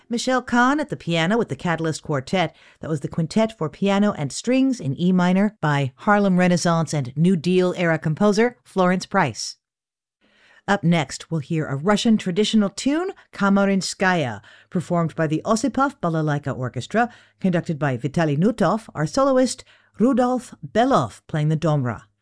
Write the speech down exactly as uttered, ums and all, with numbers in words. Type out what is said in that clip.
Michelle Kahn at the piano with the Catalyst Quartet. That was the Quintet for Piano and Strings in E minor by Harlem Renaissance and New Deal era composer Florence Price. Up next, we'll hear a Russian traditional tune, Kamarinskaya, performed by the Osipov Balalaika Orchestra, conducted by Vitaly Nutov, our soloist Rudolf Belov playing the domra.